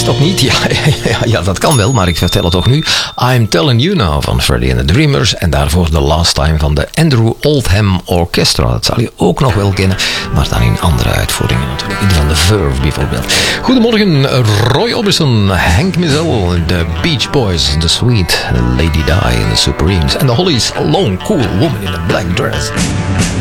wist dat niet. Ja, dat kan wel, maar ik vertel het toch nu. I'm Telling You Now van Freddie and the Dreamers. En daarvoor The Last Time van de Andrew Oldham Orchestra. Dat zal je ook nog wel kennen, maar dan in andere uitvoeringen natuurlijk. Die van The Verve bijvoorbeeld. Goedemorgen, Roy Orbison, Hank Mizell, The Beach Boys, The Sweet, Lady Di and the Supremes. En The Hollies, A Lone Cool Woman in a Black Dress.